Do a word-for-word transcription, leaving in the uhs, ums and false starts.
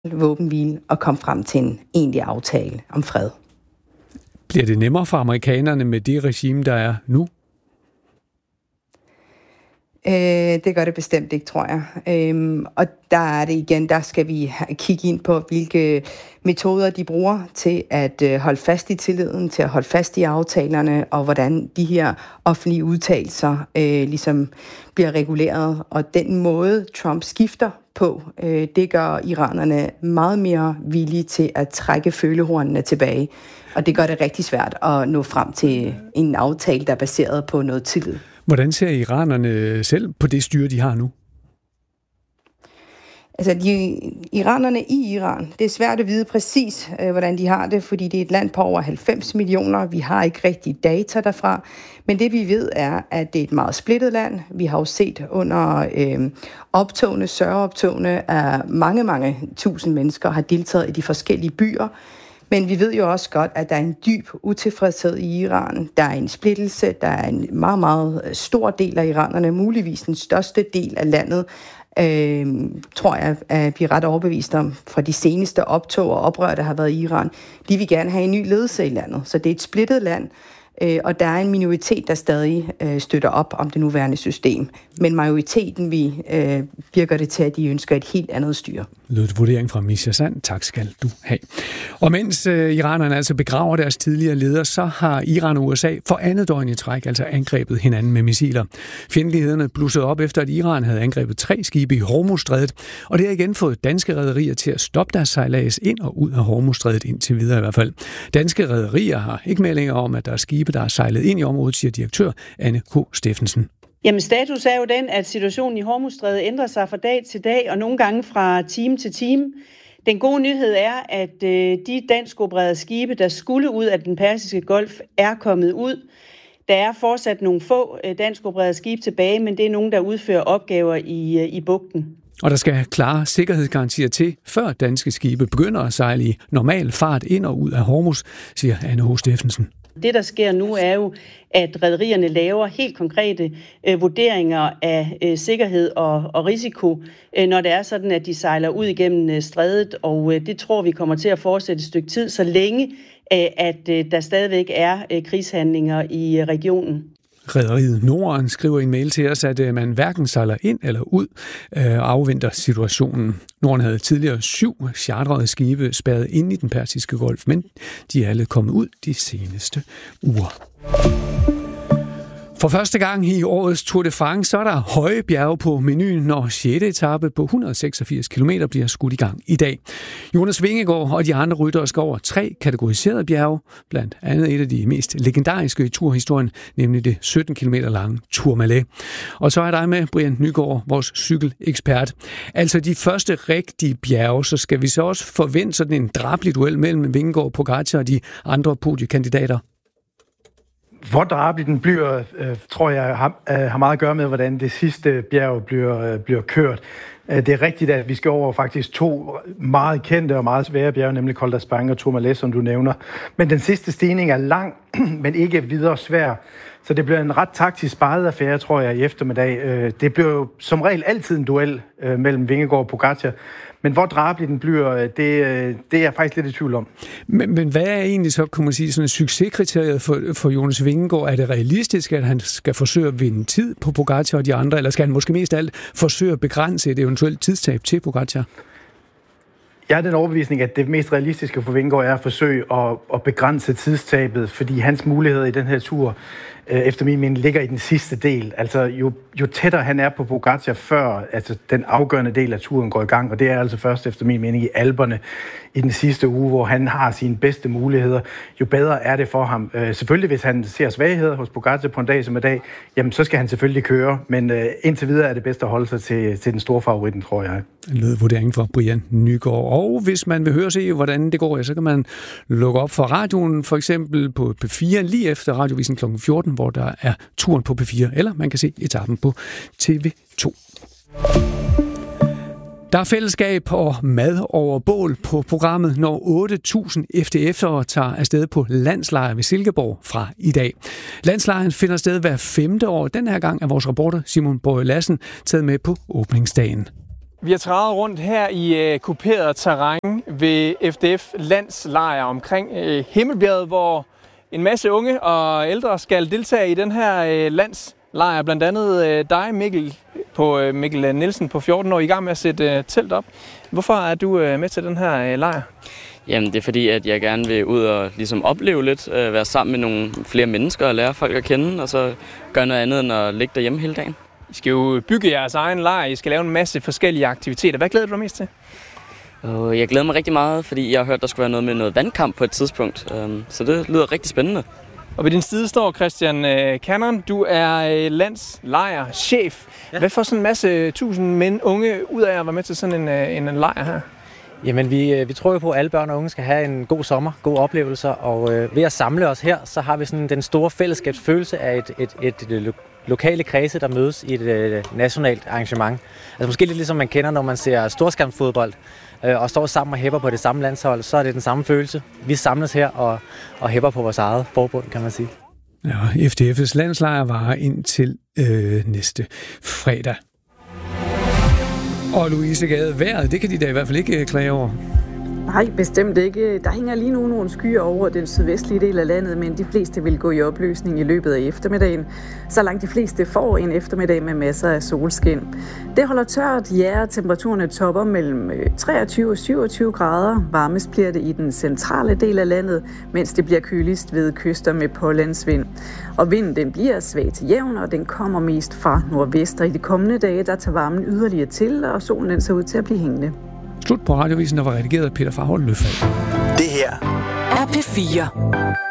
våbenhvile og komme frem til en egentlig aftale om fred. Bliver det nemmere for amerikanerne med det regime, der er nu? Øh, det gør det bestemt ikke, tror jeg. Øhm, og der er det igen, der skal vi kigge ind på, hvilke metoder de bruger til at øh, holde fast i tilliden, til at holde fast i aftalerne, og hvordan de her offentlige udtalelser øh, ligesom bliver reguleret. Og den måde, Trump skifter på, øh, det gør iranerne meget mere villige til at trække følehornene tilbage. Og det gør det rigtig svært at nå frem til en aftale, der er baseret på noget tillid. Hvordan ser iranerne selv på det styre, de har nu? Altså, de, iranerne i Iran, det er svært at vide præcis, øh, hvordan de har det, fordi det er et land på over halvfems millioner. Vi har ikke rigtig data derfra, men det vi ved er, at det er et meget splittet land. Vi har jo set under øh, optogene, sørgeoptogene, at mange, mange tusind mennesker har deltaget i de forskellige byer. Men vi ved jo også godt, at der er en dyb utilfredshed i Iran. Der er en splittelse, der er en meget, meget stor del af iranerne, muligvis den største del af landet, øh, tror jeg, at vi er ret overbevist om, fra de seneste optog og oprør, der har været i Iran. De vil gerne have en ny ledelse i landet, så det er et splittet land, øh, og der er en minoritet, der stadig øh, støtter op om det nuværende system. Men majoriteten vi, øh, virker det til, at de ønsker et helt andet styre. Lød vurdering fra Misha Sand. Tak skal du have. Og mens øh, iranerne altså begraver deres tidligere ledere, så har Iran og U S A for andet døgn i træk altså angrebet hinanden med missiler. Fjendtlighederne blussede op efter, at Iran havde angrebet tre skibe i Hormuzstrædet, og det har igen fået danske rederier til at stoppe deres sejlads ind og ud af Hormuzstrædet indtil videre i hvert fald. Danske rederier har ikke meldinger om, at der er skibe, der er sejlet ind i området, siger direktør Anne K. Steffensen. Jamen, status er jo den, at situationen i Hormuzstrædet ændrer sig fra dag til dag, og nogle gange fra time til time. Den gode nyhed er, at øh, de danskopererede skibe, der skulle ud af den persiske golf, er kommet ud. Der er fortsat nogle få øh, danskopererede skibe tilbage, men det er nogen, der udfører opgaver i, øh, i bugten. Og der skal klare sikkerhedsgarantier til, før danske skibe begynder at sejle i normal fart ind og ud af Hormuz, siger Anne H. Steffensen. Det, der sker nu, er jo, at rederierne laver helt konkrete øh, vurderinger af øh, sikkerhed og, og risiko, øh, når det er sådan, at de sejler ud igennem øh, strædet, og øh, det tror vi kommer til at fortsætte et stykke tid, så længe øh, at øh, der stadigvæk er øh, krigshandlinger i øh, regionen. Rederiet Norden skriver i en mail til os, at man hverken sejler ind eller ud og afventer situationen. Norden havde tidligere syv chartrede skibe spærret inde i den persiske golf, men de er alle kommet ud de seneste uger. For første gang i årets Tour de France, så er der høje bjerge på menuen, når sjette etape på et hundrede og seksogfirs kilometer bliver skudt i gang i dag. Jonas Vingegaard og de andre ryttere skal over tre kategoriserede bjerge, blandt andet et af de mest legendariske i turhistorien, nemlig det sytten kilometer lange Tourmalet. Og så er der med Brian Nygaard, vores cykelekspert. Altså de første rigtige bjerge, så skal vi så også forvente sådan en drabelig duel mellem Vingegaard, Pogačar og de andre podiekandidater. Hvor drabelig den bliver, øh, tror jeg, har, øh, har meget at gøre med, hvordan det sidste bjerg bliver, øh, bliver kørt. Det er rigtigt, at vi skal over faktisk to meget kendte og meget svære bjerge, nemlig Col d'Espagne og Tourmalet, som du nævner. Men den sidste stigning er lang, men ikke videre svær. Så det bliver en ret taktisk sparet affære, tror jeg, i eftermiddag. Det bliver jo som regel altid en duel mellem Vingegaard og Pogačar. Men hvor drabelig den bliver, det, det er jeg faktisk lidt i tvivl om. Men, men hvad er egentlig så, kunne man sige, sådan et succeskriteriet for, for Jonas Vingegaard? Er det realistisk, at han skal forsøge at vinde tid på Pogačar og de andre, eller skal han måske mest af alt forsøge at begrænse et eventuelt tidstab til Pogačar? Jeg har den overbevisning, at det mest realistiske for Vingegaard er at forsøge at, at begrænse tidstabet, fordi hans muligheder i den her tur, øh, efter min mening, ligger i den sidste del. Altså, jo, jo tættere han er på Pogačar før, altså den afgørende del af turen går i gang, og det er altså først efter min mening i Alperne i den sidste uge, hvor han har sine bedste muligheder, jo bedre er det for ham. Øh, selvfølgelig, hvis han ser svagheder hos Pogačar på en dag som i dag, jamen så skal han selvfølgelig køre, men øh, indtil videre er det bedst at holde sig til, til den store favoritten, tror jeg. Lød vurdering for Brian Nygaard. Og hvis man vil høre se, hvordan det går, så kan man lukke op for radioen, for eksempel på P fire, lige efter radiovisen klokken fjorten, hvor der er turen på P fire, eller man kan se etappen på T V to. Der er fællesskab og mad over bål på programmet, når otte tusind F D F'ere tager afsted på landslejr ved Silkeborg fra i dag. Landslejren finder sted hver femte år. Den her gang er vores reporter Simon Borge Lassen taget med på åbningsdagen. Vi har trædet rundt her i uh, kuperet terræn ved F D F landslejr omkring uh, Himmelbjerget, hvor en masse unge og ældre skal deltage i den her uh, landslejr. Blandt andet uh, dig, Mikkel, på uh, Mikkel Nielsen på fjorten år, i gang med at sætte uh, telt op. Hvorfor er du uh, med til den her uh, lejr? Jamen, det er fordi, at jeg gerne vil ud og ligesom opleve lidt, uh, være sammen med nogle flere mennesker og lære folk at kende, og så gøre noget andet end at ligge derhjemme hele dagen. I skal jo bygge jeres egen lejr, I skal lave en masse forskellige aktiviteter. Hvad glæder du dig mest til? Uh, jeg glæder mig rigtig meget, fordi jeg har hørt, der skulle være noget med noget vandkamp på et tidspunkt. Um, så det lyder rigtig spændende. Og ved din side står Christian uh, Cannon. Du er uh, landslejrchef. Ja. Hvad får sådan en masse tusind mænd, unge ud af at være med til sådan en, uh, en, en lejr her? Jamen, vi, vi tror jo på, at alle børn og unge skal have en god sommer, gode oplevelser. Og øh, ved at samle os her, så har vi sådan den store fællesskabsfølelse af et, et, et, et lo- lokale kredse, der mødes i et øh, nationalt arrangement. Altså måske lidt ligesom man kender, når man ser storskærmsfodbold øh, og står sammen og hæpper på det samme landshold, så er det den samme følelse. Vi samles her og, og hæpper på vores eget forbund, kan man sige. Ja, F D F's landslejr varer indtil øh, næste fredag. Og Louise Gade, vejret, det kan de da i hvert fald ikke klage over. Nej, bestemt ikke. Der hænger lige nu nogle skyer over den sydvestlige del af landet, men de fleste vil gå i opløsning i løbet af eftermiddagen. Så langt de fleste får en eftermiddag med masser af solskin. Det holder tørt, ja, temperaturerne topper mellem treogtyve og syvogtyve grader. Varmest bliver det i den centrale del af landet, mens det bliver køligst ved kyster med pålandsvind. Og vinden den bliver svag til jævn, og den kommer mest fra nordvest. Og i de kommende dage, der tager varmen yderligere til, og solen den ser ud til at blive hængende. Slut på Radiovisen, der var redigeret af Peter Farholt Løfald. Det her er P fire.